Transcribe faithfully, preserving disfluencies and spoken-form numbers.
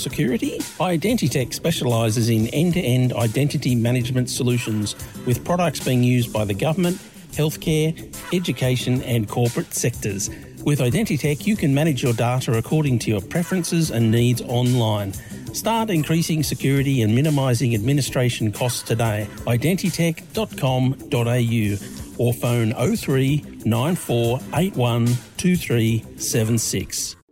security? Identitech specialises in end-to-end identity management solutions, with products being used by the government, healthcare, education and corporate sectors. With Identitech, you can manage your data according to your preferences and needs online. Start increasing security and minimising administration costs today. identitech dot com dot a u or phone oh three nine four eight one two three seven six.